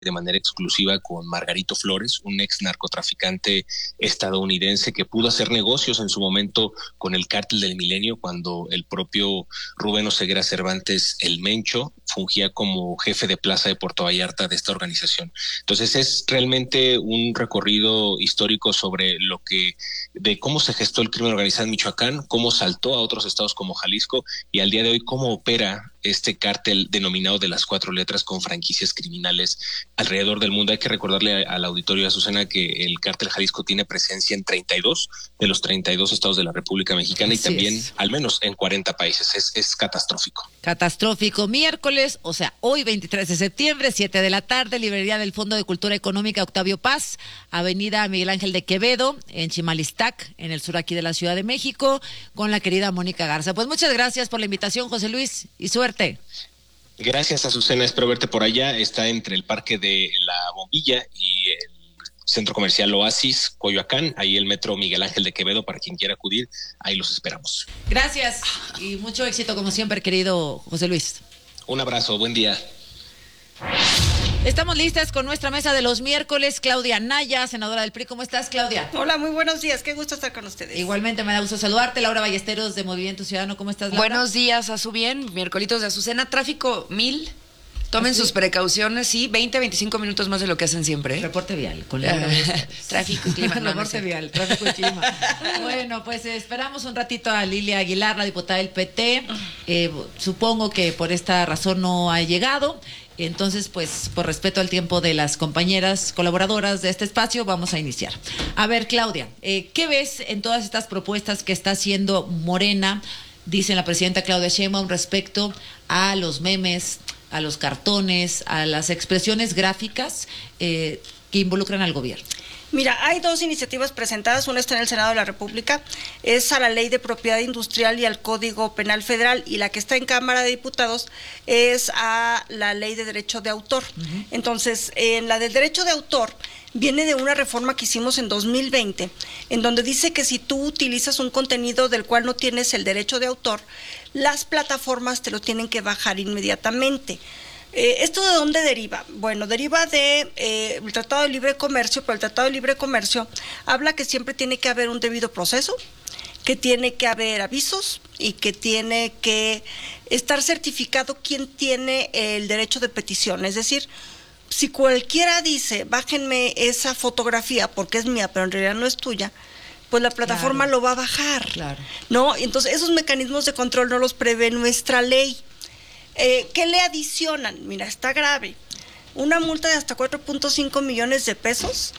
de manera exclusiva con Margarito Flores, un ex narcotraficante estadounidense que pudo hacer negocios en su momento con el Cártel del Milenio cuando el propio Rubén Oseguera Cervantes, el Mencho, fungía como jefe de plaza de Puerto Vallarta de esta organización. Entonces es realmente un recorrido histórico sobre de cómo se gestó el crimen organizado en Michoacán, cómo saltó a otros estados como Jalisco y al día de hoy cómo opera este cártel denominado de las 4 letras con franquicias criminales alrededor del mundo. Hay que recordarle al auditorio, Azucena, que el cártel Jalisco tiene presencia en 32 de los 32 estados de la República Mexicana. Así y también es. Al menos en 40 países. Es catastrófico. Catastrófico. Miércoles, o sea, hoy 23 de septiembre, 7 de la tarde, librería del Fondo de Cultura Económica Octavio Paz, Avenida Miguel Ángel de Quevedo, en Chimalistac, en el sur aquí de la Ciudad de México, con la querida Mónica Garza. Pues muchas gracias por la invitación, José Luis, y suerte. Gracias, Azucena, espero verte por allá. Está entre el Parque de la Bombilla y el Centro Comercial Oasis, Coyoacán, ahí el Metro Miguel Ángel de Quevedo, para quien quiera acudir, ahí los esperamos. Gracias y mucho éxito como siempre, querido José Luis. Un abrazo, buen día. Estamos listas con nuestra mesa de los miércoles. Claudia Naya, senadora del PRI. ¿Cómo estás, Claudia? Hola, muy buenos días. Qué gusto estar con ustedes. Igualmente me da gusto saludarte. Laura Ballesteros, de Movimiento Ciudadano. ¿Cómo estás, Laura? Buenos días, a su bien. Miércolitos de Azucena. Tráfico 1000. Tomen sus precauciones, sí, 20-25 minutos más de lo que hacen siempre. Reporte vial con Laura. Tráfico y clima. Reporte vial, tráfico y clima. Bueno, pues esperamos un ratito a Lilia Aguilar, la diputada del PT. Supongo que por esta razón no ha llegado. Entonces, pues, por respeto al tiempo de las compañeras colaboradoras de este espacio, vamos a iniciar. A ver, Claudia, ¿qué ves en todas estas propuestas que está haciendo Morena, dice la presidenta Claudia Sheinbaum, respecto a los memes, a los cartones, a las expresiones gráficas que involucran al gobierno? Mira, hay 2 iniciativas presentadas, una está en el Senado de la República, es a la Ley de Propiedad Industrial y al Código Penal Federal, y la que está en Cámara de Diputados es a la Ley de Derecho de Autor. Uh-huh. Entonces, en la del Derecho de Autor viene de una reforma que hicimos en 2020, en donde dice que si tú utilizas un contenido del cual no tienes el derecho de autor, las plataformas te lo tienen que bajar inmediatamente. ¿Esto de dónde deriva? Bueno, deriva de el Tratado de Libre Comercio, pero el Tratado de Libre Comercio habla que siempre tiene que haber un debido proceso, que tiene que haber avisos y que tiene que estar certificado quién tiene el derecho de petición. Es decir, si cualquiera dice, bájenme esa fotografía porque es mía, pero en realidad no es tuya, pues la plataforma lo va a bajar. Claro. ¿No? Entonces, esos mecanismos de control no los prevé nuestra ley. ¿Qué le adicionan? Mira, está grave. Una multa de hasta 4.5 millones de pesos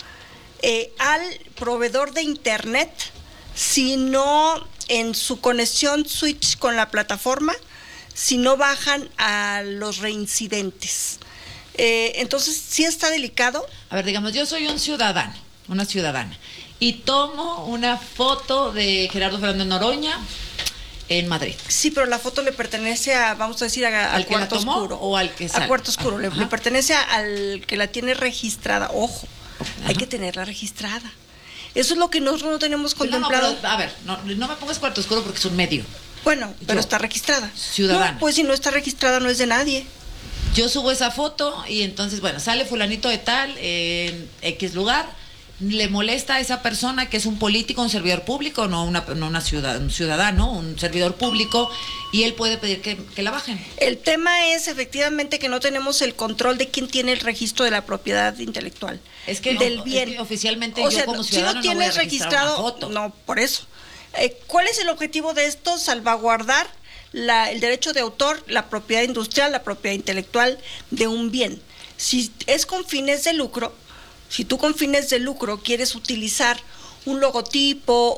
al proveedor de internet si no, en su conexión switch con la plataforma, si no bajan a los reincidentes. Entonces, sí está delicado. A ver, digamos, yo soy un ciudadano, una ciudadana, y tomo una foto de Gerardo Fernández Noroña en Madrid. Sí, pero la foto le pertenece a, vamos a decir, al cuarto oscuro. ¿O al que sale? Al cuarto oscuro, le pertenece al que la tiene registrada. Ojo, hay que tenerla registrada. Eso es lo que nosotros no tenemos contemplado. No, pero, a ver, no me pongas cuarto oscuro porque es un medio. Bueno, pero está registrada. Ciudadana. No, pues si no está registrada no es de nadie. Yo subo esa foto y entonces, bueno, sale fulanito de tal en X lugar. ¿Le molesta a esa persona que es un político, un servidor público, no un ciudadano, un servidor público, y él puede pedir que la bajen? El tema es efectivamente que no tenemos el control de quién tiene el registro de la propiedad intelectual. Es que del bien. Es que oficialmente yo como ciudadano si no tienes registrado una foto. No, por eso. ¿Cuál es el objetivo de esto? Salvaguardar el derecho de autor, la propiedad industrial, la propiedad intelectual de un bien. Si es con fines de lucro, si tú con fines de lucro quieres utilizar un logotipo,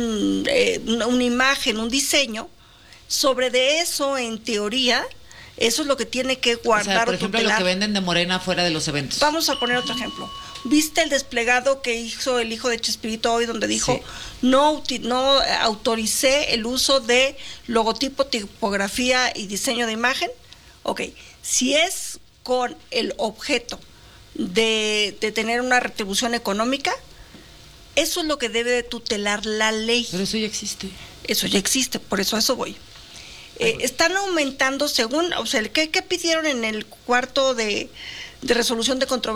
una imagen, un diseño, sobre de eso, en teoría, eso es lo que tiene que guardar. O sea, por ejemplo, lo que venden de Morena fuera de los eventos. Vamos a poner otro ejemplo. ¿Viste el desplegado que hizo el hijo de Chespirito hoy, donde dijo, sí, no autoricé el uso de logotipo, tipografía y diseño de imagen? Ok, si es con el objeto de tener una retribución económica, eso es lo que debe de tutelar la ley. Pero eso ya existe. Eso ya existe, por eso a eso voy. Están aumentando según, o sea, ¿qué pidieron en el cuarto de de resolución de controversias